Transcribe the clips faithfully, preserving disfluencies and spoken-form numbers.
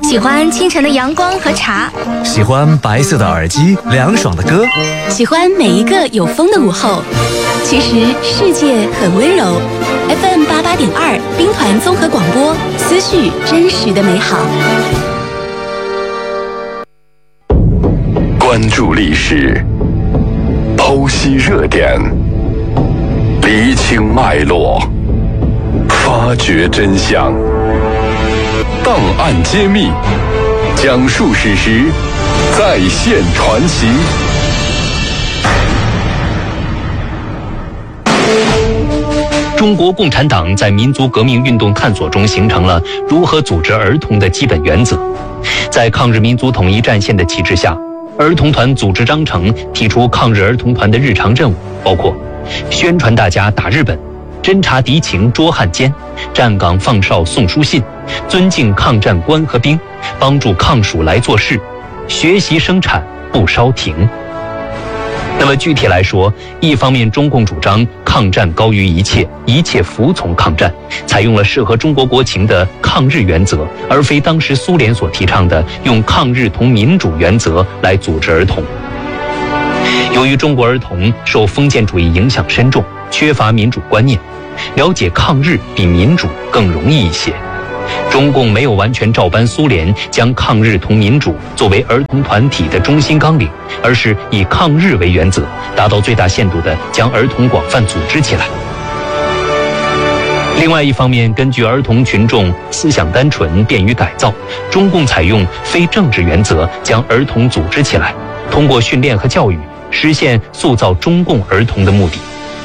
喜欢清晨的阳光和茶， 喜欢白色的耳机，凉爽的歌， 喜欢每一个有风的午后。其实世界很温柔。F M 八八点二，兵团综合广播，思绪真实的美好。 关注历史，剖析热点，厘清脉络，发掘真相。档案揭秘，讲述史实，再现传奇。 中国共产党在民族革命运动探索中形成了如何组织儿童的基本原则。在抗日民族统一战线的旗帜下，儿童团组织章程提出抗日儿童团的日常任务，包括宣传大家打日本，侦察敌情捉汉奸，站岗放哨送书信，尊敬抗战官和兵，帮助抗蜀来做事，学习生产不烧停。那么具体来说，一方面中共主张抗战高于一切，一切服从抗战，采用了适合中国国情的抗日原则，而非当时苏联所提倡的用抗日同民主原则来组织儿童。由于中国儿童受封建主义影响深重，缺乏民主观念，了解抗日比民主更容易一些。中共没有完全照搬苏联将抗日同民主作为儿童团体的中心纲领，而是以抗日为原则，达到最大限度地将儿童广泛组织起来。另外一方面，根据儿童群众思想单纯便于改造，中共采用非政治原则将儿童组织起来，通过训练和教育实现塑造中共儿童的目的。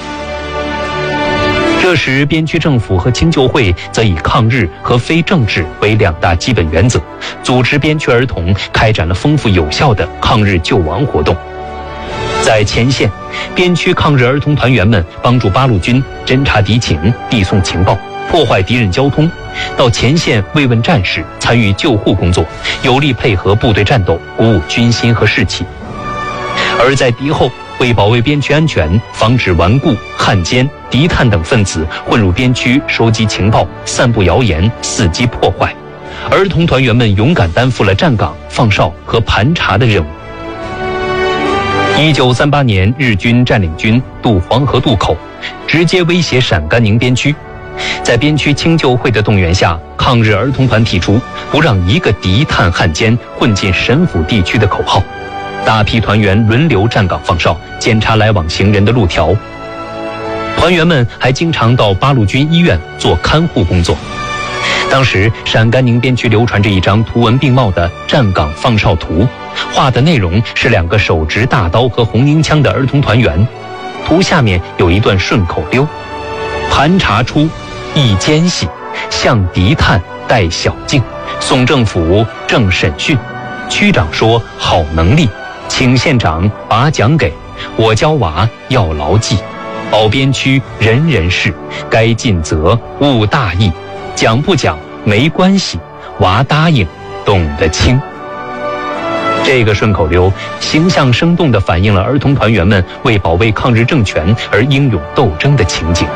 这时边区政府和青救会则以抗日和非政治为两大基本原则，组织边区儿童开展了丰富有效的抗日救亡活动。在前线，边区抗日儿童团员们帮助八路军侦察敌情，递送情报，破坏敌人交通，到前线慰问战士，参与救护工作，有力配合部队战斗，鼓舞军心和士气。而在敌后，为保卫边区安全，防止顽固、汉奸、敌探等分子混入边区收集情报、散布谣言、伺机破坏，儿童团员们勇敢担负了站岗、放哨和盘查的任务。一九三八年，日军占领军渡黄河渡口，直接威胁陕甘宁边区。在边区青救会的动员下，抗日儿童团提出不让一个敌探汉奸混进省府地区的口号。大批团员轮流站岗放哨，检查来往行人的路条。团员们还经常到八路军医院做看护工作。当时陕甘宁边区流传着一张图文并茂的站岗放哨图，画的内容是两个手执大刀和红缨枪的儿童团员。图下面有一段顺口溜：盘查出一奸细，向敌探带小径，送政府正审讯。区长说好能力，请县长把奖给我，教娃要牢记，保边区人人是，该尽责勿大意，讲不讲没关系，娃答应懂得清。这个顺口溜形象生动地反映了儿童团员们为保卫抗日政权而英勇斗争的情景。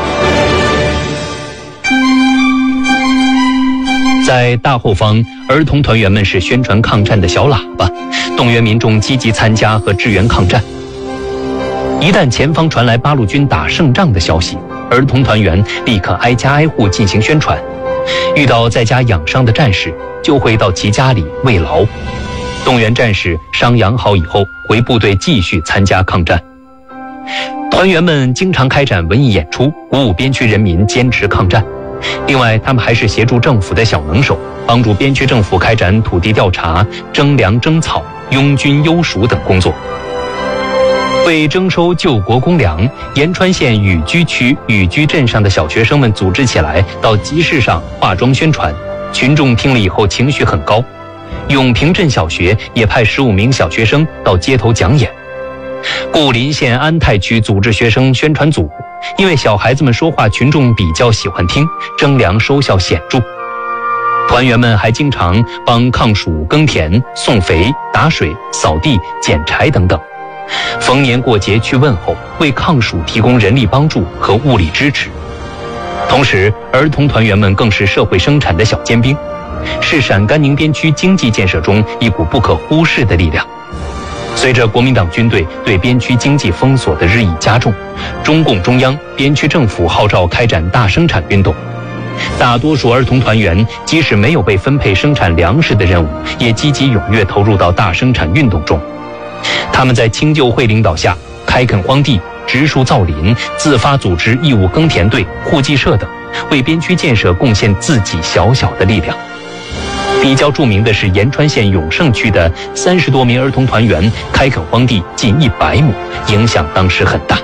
在大后方，儿童团员们是宣传抗战的小喇叭，动员民众积极参加和支援抗战。一旦前方传来八路军打胜仗的消息，儿童团员立刻挨家挨户进行宣传，遇到在家养伤的战士，就会到其家里慰劳。动员战士伤养好以后，回部队继续参加抗战。团员们经常开展文艺演出，鼓舞边区人民坚持抗战。另外，他们还是协助政府的小能手，帮助边区政府开展土地调查、征粮征草、拥军优属等工作。为征收救国公粮，延川县雨居区雨居镇上的小学生们组织起来，到集市上化妆宣传，群众听了以后情绪很高。永平镇小学也派十五名小学生到街头讲演。固林县安泰区组织学生宣传组，因为小孩子们说话群众比较喜欢听，征粮收效显著。团员们还经常帮抗蜀耕田、送肥、打水、扫地、捡柴等等。逢年过节去问候，为抗蜀提供人力帮助和物力支持。同时，儿童团员们更是社会生产的小尖兵。 是陕甘宁边区经济建设中一股不可忽视的力量。随着国民党军队对边区经济封锁的日益加重，中共中央、边区政府号召开展大生产运动。大多数儿童团员即使没有被分配生产粮食的任务，也积极踊跃投入到大生产运动中。他们在青救会领导下开垦荒地、植树造林，自发组织义务耕田队、户籍社等，为边区建设贡献自己小小的力量。比较著名的是延川县永胜区的三十多名儿童团员开垦荒地近一百亩，影响当时很大。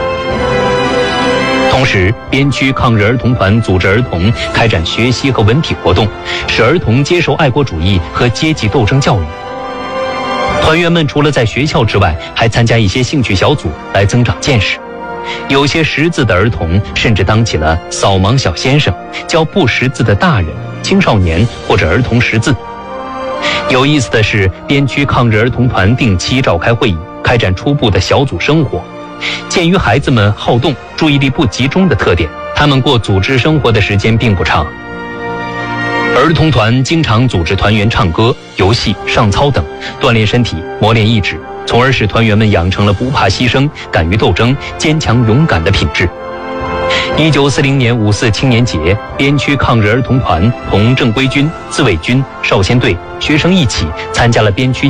同时，边区抗日儿童团组织儿童开展学习和文体活动，使儿童接受爱国主义和阶级斗争教育。团员们除了在学校之外，还参加一些兴趣小组来增长见识。有些识字的儿童甚至当起了扫盲小先生，教不识字的大人、青少年或者儿童识字。有意思的是，边区抗日儿童团定期召开会议，开展初步的小组生活。鉴于孩子们好动、注意力不集中的特点，他们过组织生活的时间并不长。儿童团经常组织团员唱歌、游戏、上操等，锻炼身体，磨练意志，从而使团员们养成了不怕牺牲、敢于斗争、坚强勇敢的品质。一九四零年五四青年节，边区抗日儿童团同正规军、自卫军、少先队学生一起参加了边区